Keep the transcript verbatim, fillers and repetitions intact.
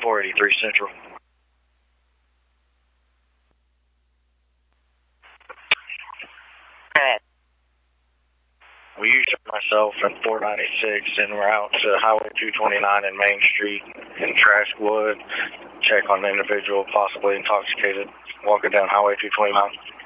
four eighty-three Central. We usually myself and four ninety-six, and we're out to Highway two twenty-nine and Main Street in Trashwood. Check on the individual, possibly intoxicated, walking down Highway two twenty-nine.